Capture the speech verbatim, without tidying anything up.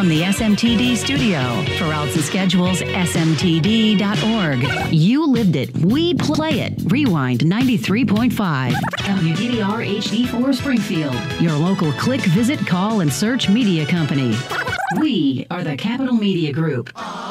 from the S M T D studio. For routes and schedules, S M T D dot org. You lived it. We play it. Rewind ninety-three point five. W D D R H D four Springfield. Your local click, visit, call, and search media company. We are the Capital Media Group.